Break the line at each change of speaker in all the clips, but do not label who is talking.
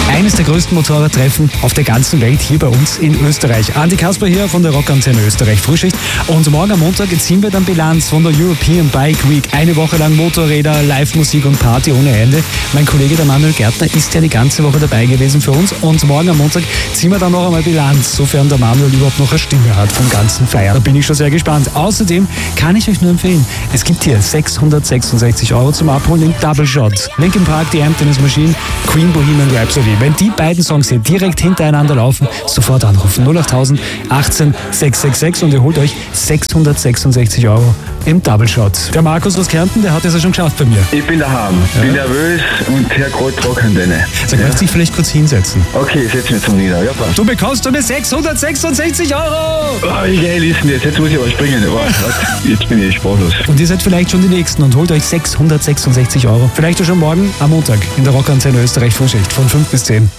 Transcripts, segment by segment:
Eines der größten Motorradtreffen auf der ganzen Welt hier bei uns in Österreich. Andi Kasper hier von der Rockantenne Österreich Frühschicht. Und morgen am Montag ziehen wir dann Bilanz von der European Bike Week. Eine Woche lang Motorräder, Live-Musik und Party ohne Ende. Mein Kollege, der Manuel Gärtner, ist ja die ganze Woche dabei gewesen für uns. Und morgen am Montag ziehen wir dann noch einmal Bilanz, sofern der Manuel überhaupt noch eine Stimme hat vom ganzen Feiern. Da bin ich schon sehr gespannt. Außerdem kann ich euch nur empfehlen, es gibt hier 666 € zum Abholen im Double Shot. Linkin Park, The Emptiness Machine, Queen, Bohemian Rhapsody. Wenn die beiden Songs hier direkt hintereinander laufen, sofort anrufen. 08000 18 666 und ihr holt euch 666 € im Double Shot. Der Markus aus Kärnten, der hat es ja schon geschafft bei mir.
Ich bin daheim, bin nervös und hör gerade trocken denne.
Sag, möchtest du dich vielleicht kurz hinsetzen?
Okay, setz mich zum Nieder. Ja, passt.
Du bekommst von mir 666 €!
Oh, wie geil ist denn das? Jetzt muss ich aber springen. Oh, jetzt bin ich sprachlos.
Und ihr seid vielleicht schon die Nächsten und holt euch 666 €. Vielleicht auch schon morgen am Montag in der Rockantenne Österreich Frühschicht von 5 bis 10.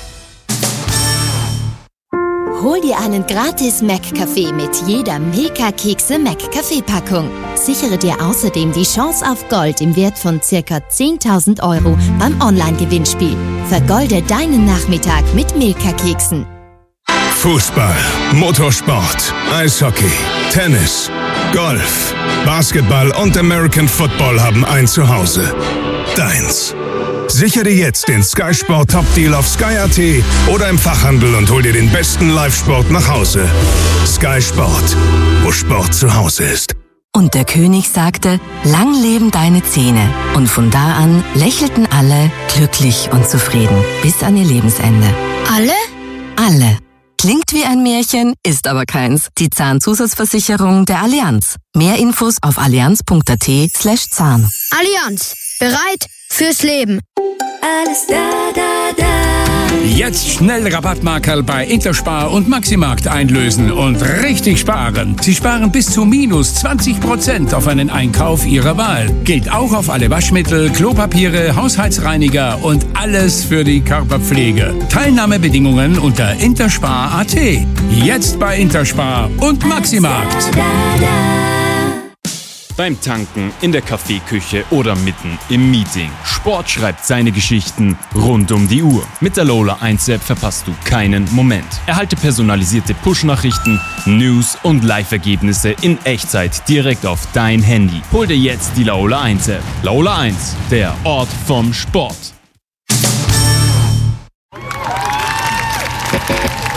Hol dir einen gratis Mac-Kaffee mit jeder Milka-Kekse Mac-Kaffee-Packung. Sichere dir außerdem die Chance auf Gold im Wert von ca. 10.000 € beim Online-Gewinnspiel. Vergolde deinen Nachmittag mit Milka-Keksen.
Fußball, Motorsport, Eishockey, Tennis, Golf, Basketball und American Football haben ein Zuhause. Deins. Sichere jetzt den Sky Sport Top Deal auf Sky.at oder im Fachhandel und hol dir den besten Live-Sport nach Hause. Sky Sport, wo Sport zu Hause ist.
Und der König sagte, lang leben deine Zähne. Und von da an lächelten alle glücklich und zufrieden bis an ihr Lebensende.
Alle?
Alle. Klingt wie ein Märchen, ist aber keins. Die Zahnzusatzversicherung der Allianz. Mehr Infos auf allianz.at/Zahn.
Allianz. Bereit fürs Leben.
Alles da, da, da.
Jetzt schnell Rabattmarkerl bei Interspar und Maximarkt einlösen und richtig sparen. Sie sparen bis zu minus 20% auf einen Einkauf Ihrer Wahl. Gilt auch auf alle Waschmittel, Klopapiere, Haushaltsreiniger und alles für die Körperpflege. Teilnahmebedingungen unter interspar.at. Jetzt bei Interspar und Maximarkt.
Beim Tanken, in der Kaffeeküche oder mitten im Meeting. Sport schreibt seine Geschichten rund um die Uhr. Mit der Lola 1-App verpasst du keinen Moment. Erhalte personalisierte Push-Nachrichten, News und Live-Ergebnisse in Echtzeit direkt auf dein Handy. Hol dir jetzt die Lola 1-App. Lola 1, der Ort vom Sport.